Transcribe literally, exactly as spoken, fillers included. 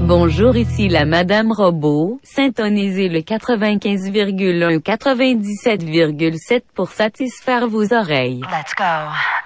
Bonjour, ici la Madame Robot. Syntonisez le quatre-vingt-quinze virgule un quatre-vingt-dix-sept virgule sept pour satisfaire vos oreilles. Let's go.